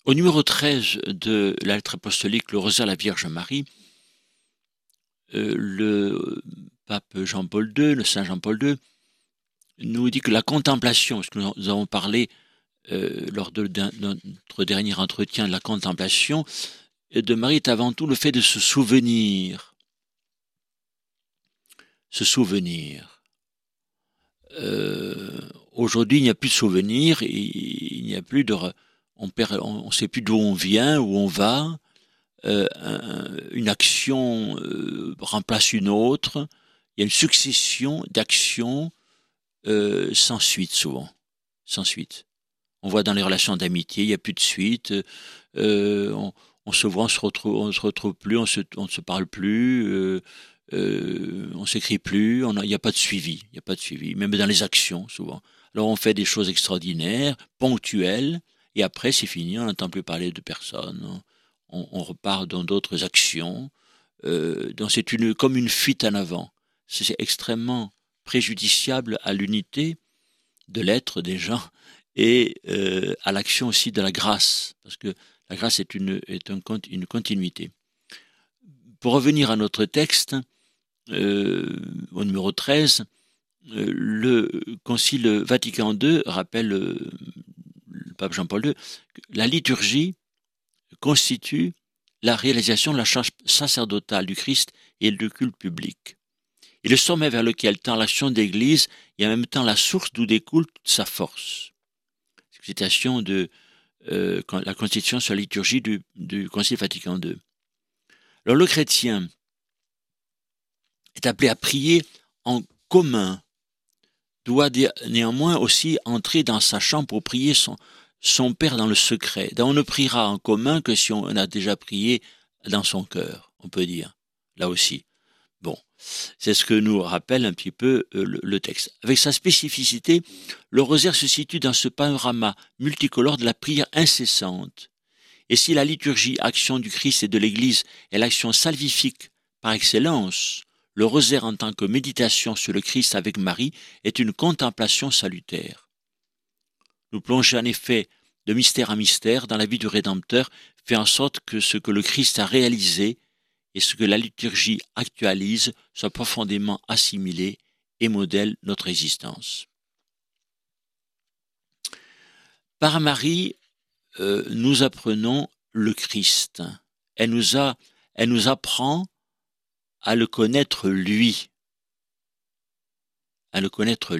Au numéro 13 de la lettre apostolique, le rosaire à la Vierge Marie, le pape Jean-Paul II, le saint Jean-Paul II, nous dit que la contemplation, parce que nous avons parlé lors de notre dernier entretien de la contemplation de Marie, est avant tout le fait de se souvenir. Se souvenir. Aujourd'hui, il n'y a plus de souvenirs, il n'y a plus de... On sait plus d'où on vient, où on va. Une action remplace une autre. Il y a une succession d'actions sans suite, souvent. Sans suite. On voit dans les relations d'amitié, il n'y a plus de suite. On se voit, on se retrouve plus, on ne se parle plus. On s'écrit plus, il n'y a pas de suivi, il n'y a pas de suivi, même dans les actions souvent. Alors on fait des choses extraordinaires, ponctuelles, et après c'est fini, on n'entend plus parler de personne, on repart dans d'autres actions, donc c'est comme une fuite en avant. C'est extrêmement préjudiciable à l'unité de l'être des gens et à l'action aussi de la grâce, parce que la grâce est une continuité. Pour revenir à notre texte, au numéro 13, le Concile Vatican II rappelle le pape Jean-Paul II que la liturgie constitue la réalisation de la charge sacerdotale du Christ et le culte public. Et le sommet vers lequel tend l'action de l'Église est en même temps la source d'où découle toute sa force. Citation de la Constitution sur la liturgie du Concile Vatican II. Alors le chrétien est appelé à prier en commun, doit néanmoins aussi entrer dans sa chambre pour prier son Père dans le secret. Donc on ne priera en commun que si on a déjà prié dans son cœur, on peut dire, là aussi. Bon, c'est ce que nous rappelle un petit peu le texte. Avec sa spécificité, le rosaire se situe dans ce panorama multicolore de la prière incessante. Et si la liturgie, action du Christ et de l'Église, est l'action salvifique par excellence, le rosaire en tant que méditation sur le Christ avec Marie est une contemplation salutaire. Nous plonger en effet de mystère en mystère dans la vie du Rédempteur fait en sorte que ce que le Christ a réalisé et ce que la liturgie actualise soit profondément assimilé et modèle notre existence. Par Marie, nous apprenons le Christ. Elle nous apprend à le connaître lui, à connaître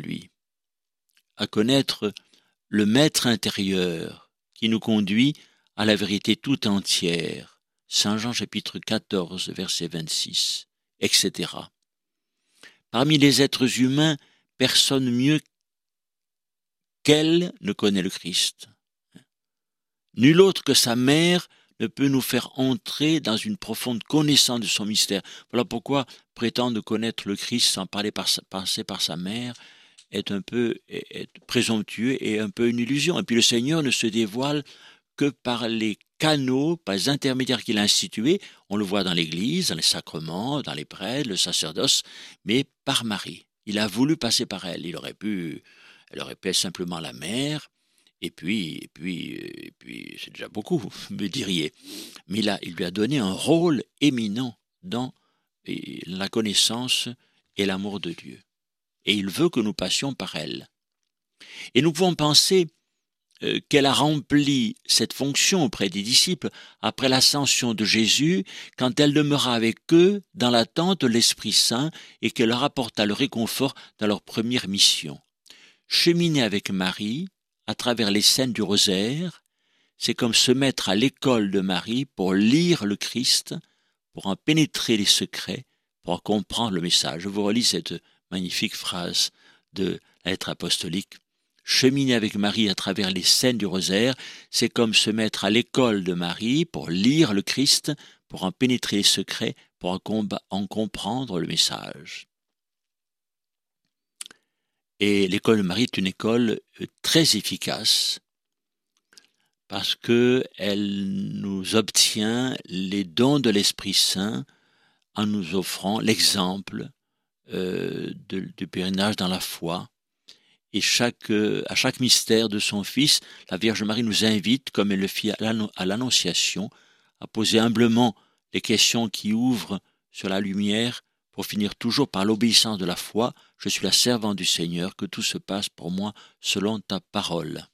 le maître intérieur qui nous conduit à la vérité tout entière. Saint Jean chapitre 14, verset 26, etc. Parmi les êtres humains, personne mieux qu'elle ne connaît le Christ. Nul autre que sa mère ne peut nous faire entrer dans une profonde connaissance de son mystère. Voilà pourquoi prétendre connaître le Christ sans passer par sa mère est un peu présomptueux et un peu une illusion. Et puis le Seigneur ne se dévoile que par les canaux, par les intermédiaires qu'il a institués. On le voit dans l'Église, dans les sacrements, dans les prêtres, le sacerdoce, mais par Marie. Il a voulu passer par elle. Elle aurait pu être simplement la mère. Et puis, c'est déjà beaucoup, me diriez. Mais là, il lui a donné un rôle éminent dans la connaissance et l'amour de Dieu. Et il veut que nous passions par elle. Et nous pouvons penser qu'elle a rempli cette fonction auprès des disciples après l'ascension de Jésus, quand elle demeura avec eux dans l'attente de l'Esprit Saint et qu'elle leur apporta le réconfort dans leur première mission. Cheminer avec Marie, à travers les scènes du rosaire, c'est comme se mettre à l'école de Marie pour lire le Christ, pour en pénétrer les secrets, pour en comprendre le message. Je vous relis cette magnifique phrase de la lettre apostolique. Cheminer avec Marie à travers les scènes du rosaire, c'est comme se mettre à l'école de Marie pour lire le Christ, pour en pénétrer les secrets, pour en comprendre le message. Et l'école de Marie est une école très efficace parce qu'elle nous obtient les dons de l'Esprit Saint en nous offrant l'exemple du pèlerinage dans la foi Et à chaque mystère de son Fils, la Vierge Marie nous invite, comme elle le fit à l'Annonciation, à poser humblement les questions qui ouvrent sur la lumière pour finir toujours par l'obéissance de la foi. Je suis la servante du Seigneur, que tout se passe pour moi selon ta parole.